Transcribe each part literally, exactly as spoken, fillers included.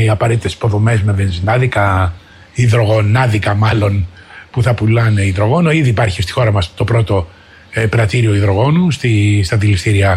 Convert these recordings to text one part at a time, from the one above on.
οι απαραίτητες υποδομές με βενζινάδικα, υδρογονάδικα μάλλον, που θα πουλάνε υδρογόνο. Ήδη υπάρχει στη χώρα μας το πρώτο ε, πρατήριο υδρογόνου στη, στα δηληστήρια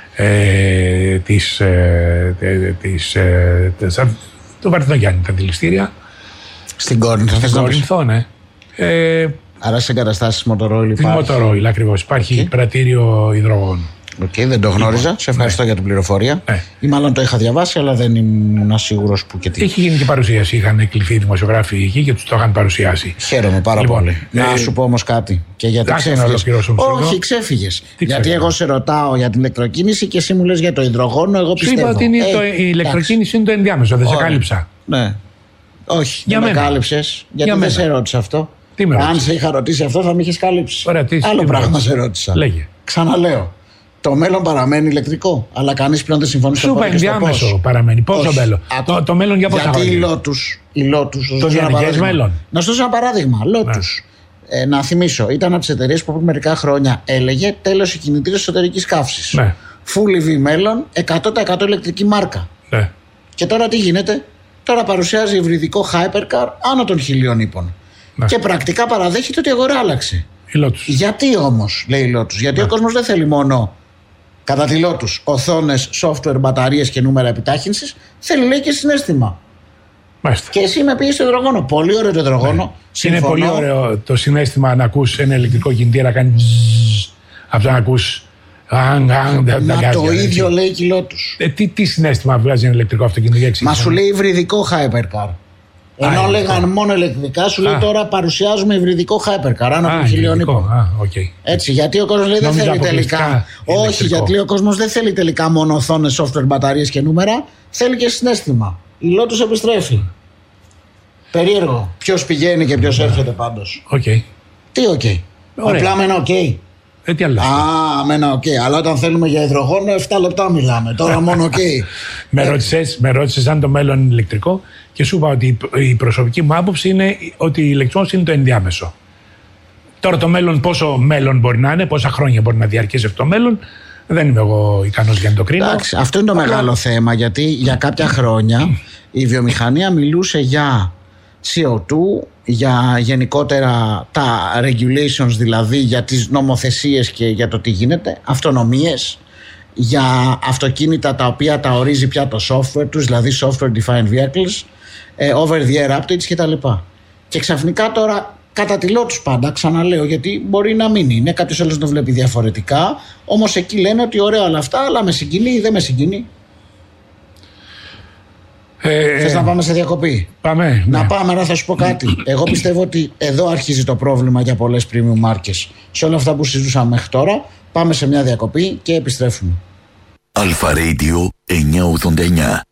ε, της, ε, της, ε, της, του Βαρδινογιάννη, τα δηληστήρια. Στην Κόρινθο. Στην Κόρινθο, ναι. Ε, Άρα σε εγκαταστάσεις Motorola Στην Motorola ακριβώς. Υπάρχει okay. πρατήριο υδρογόνου. Οκ, okay, δεν το γνώριζα. Λοιπόν, σε ευχαριστώ ναι. για την πληροφορία. Ναι. Ή μάλλον το είχα διαβάσει, αλλά δεν ήμουν σίγουρος που και τι. Έχει γίνει και παρουσίαση. Είχαν κληθεί οι δημοσιογράφοι εκεί και τους το είχαν παρουσιάσει. Χαίρομαι πάρα λοιπόν, πολύ. Ε, να σου πω όμως κάτι. Και γιατί ξέφυγες. Όχι, ξέφυγες. Γιατί ξέρω. Εγώ σε ρωτάω για την ηλεκτροκίνηση και εσύ μου λες για το υδρογόνο. Εγώ πιστεύω. Σου είπα ότι είναι ε, το, η ηλεκτροκίνηση είναι το ενδιάμεσο. Δεν σε κάλυψα. Ναι. Όχι, για δεν με κάλυψες. Γιατί δεν σε ρώτησα αυτό. Αν σε είχα ρωτήσει αυτό, θα με είχες καλύψει. Άλλο πράγμα σε ρώτησα. Ξαναλέω. Το μέλλον παραμένει ηλεκτρικό, αλλά κανείς πλέον δεν συμφωνεί στο πώς. Σου είπα ενδιάμεσο παραμένει. Πόσο μέλλον. Το, το μέλλον για πόσα γιατί χρόνια. Γιατί η Lotus. Το διανοικές μέλλον. Να σου δώσω ένα παράδειγμα. Lotus. Ναι. Ε, να θυμίσω, ήταν από τις εταιρείες που πριν μερικά χρόνια έλεγε τέλος η κινητήρες εσωτερικής καύσης. Ναι. Full ι βι μέλλον, εκατό τοις εκατό ηλεκτρική μάρκα. Ναι. Και τώρα τι γίνεται. Τώρα παρουσιάζει υβριδικό Hypercar άνω των χιλίων ύπων. Ναι. Και πρακτικά παραδέχεται ότι η αγορά άλλαξε. Η Lotus. Γιατί όμως, λέει η Lotus, γιατί ναι. ο κόσμος δεν θέλει μόνο. Κατά τη Lotus, οθόνες, software, μπαταρίες και νούμερα επιτάχυνσης, θέλει λέει και συναίσθημα. Μάλιστα. Και εσύ με πήγες στο υδρογόνο. Πολύ ωραίο το υδρογόνο. Ναι. Είναι πολύ ωραίο το συναίσθημα να ακούς ένα ηλεκτρικό κινητήρα να κάνει αυτό να ακούς. Μα το ίδιο λέει και η Lotus. Ε, τι, τι συναίσθημα βγάζει ένα ηλεκτρικό αυτοκίνητο. Μα σου λέει υβριδικό Hypercar. Ενώ λέγαν μόνο ηλεκτρικά, σου λέει τώρα παρουσιάζουμε υβριδικό Hypercar άνω των χιλίων ύπων. Έτσι, γιατί ο κόσμος λέει δεν θέλει τελικά. Όχι, γιατί λέει ο κόσμος δεν θέλει τελικά μόνο οθόνες, software, μπαταρίες και νούμερα, θέλει και συναίσθημα. Η Lotus επιστρέφει. Περίεργο. Ποιος πηγαίνει και ποιος έρχεται πάντως. Τι οκ. Απλά με ένα οκ. Ε, τι άλλο. Α, με ένα οκ. Αλλά όταν θέλουμε για υδρογόνο, επτά λεπτά μιλάμε. Τώρα μόνο οκ. με, ρώτησες, με ρώτησες αν το μέλλον είναι ηλεκτρικό και σου είπα ότι η προσωπική μου άποψη είναι ότι η ηλεκτρόνος είναι το ενδιάμεσο. Τώρα το μέλλον, πόσο μέλλον μπορεί να είναι, πόσα χρόνια μπορεί να διαρκέσει αυτό το μέλλον, δεν είμαι εγώ ικανός για να το κρίνω. Εντάξει, αυτό είναι το Αλλά... μεγάλο θέμα, γιατί για κάποια χρόνια η βιομηχανία μιλούσε για σι ο δύο, για γενικότερα τα regulations, δηλαδή για τις νομοθεσίες και για το τι γίνεται, αυτονομίες, για αυτοκίνητα τα οποία τα ορίζει πια το software τους, δηλαδή software defined vehicles, over the air updates κτλ. Και ξαφνικά τώρα κατά τη Lotus πάντα, ξαναλέω, γιατί μπορεί να μην είναι, κάποιος άλλος το βλέπει διαφορετικά, όμως εκεί λένε ότι ωραία όλα αυτά, αλλά με συγκινεί ή δεν με συγκινεί. Ε, Θες να πάμε σε διακοπή? Πάμε. Να ναι. πάμε, να θα σου πω κάτι. Εγώ πιστεύω ότι εδώ αρχίζει το πρόβλημα για πολλές premium μάρκες. Σε όλα αυτά που συζητούσαμε μέχρι τώρα, πάμε σε μια διακοπή και επιστρέφουμε. Αλφα Radio εννιακόσια ογδόντα εννιά.